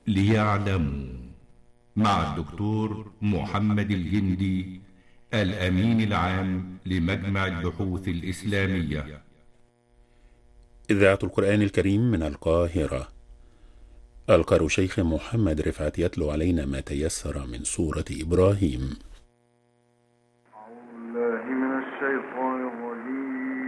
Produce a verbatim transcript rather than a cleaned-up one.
ليعلموا، مع الدكتور محمد الجندي، الأمين العام لمجمع البحوث الإسلامية. إذاعة القرآن الكريم من القاهرة. القارئ شيخ محمد رفعت يتلو علينا ما تيسر من سورة إبراهيم. أعوذ بالله من الشيطان